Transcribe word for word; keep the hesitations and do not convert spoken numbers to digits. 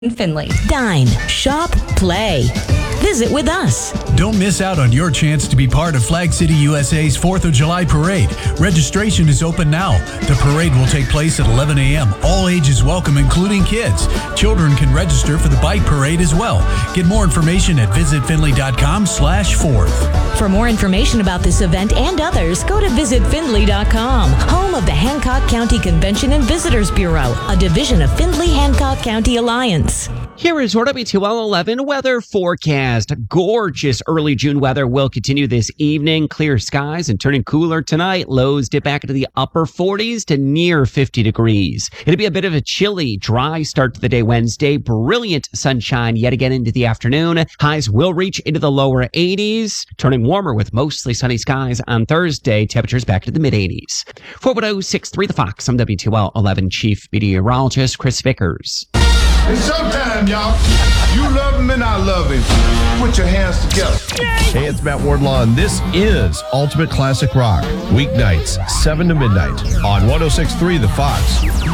in Findlay. Dine, shop, play. Visit with us. Don't miss out on your chance to be part of Flag City U S A's fourth of July Parade. Registration is open now. The parade will take place at eleven a.m. All ages welcome, including kids. Children can register for the bike parade as well. Get more information at visitfindlay.com slash fourth. For more information about this event and others, go to visit findlay dot com, home of the Hancock County Convention and Visitors Bureau, a division of Findlay-Hancock County Alliance. Here is your W two L eleven weather forecast. Gorgeous early June weather will continue this evening. Clear skies and turning cooler tonight. Lows dip back into the upper forties to near fifty degrees. It'll be a bit of a chilly, dry start to the day Wednesday. Brilliant sunshine yet again into the afternoon. Highs will reach into the lower eighties. Turning warmer with mostly sunny skies on Thursday. Temperatures back to the mid eighties. For what oh six three The Fox, I'm W two L eleven Chief Meteorologist Chris Vickers. It's showtime, y'all. You love him and I love him. Put your hands together. Hey, it's Matt Wardlaw, and this is Ultimate Classic Rock. Weeknights, seven to midnight on one oh six point three The Fox.